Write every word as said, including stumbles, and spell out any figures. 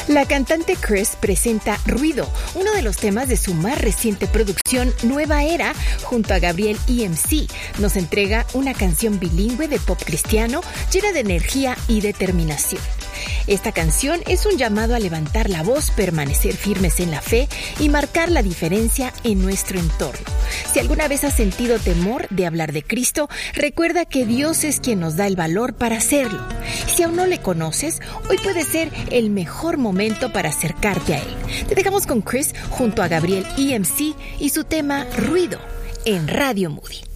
La cantante Chris presenta Ruido, uno de los temas de su más reciente producción Nueva Era, junto a Gabriel E M C. Nos entrega una canción bilingüe de pop cristiano llena de energía y determinación. Esta canción es un llamado a levantar la voz, permanecer firmes en la fe y marcar la diferencia en nuestro entorno. Si alguna vez has sentido temor de hablar de Cristo, recuerda que Dios es quien nos da el valor para hacerlo. Si aún no le conoces, hoy puede ser el mejor momento para acercarte a Él. Te dejamos con Chris junto a Gabriel E M C y su tema Ruido en Radio Moody.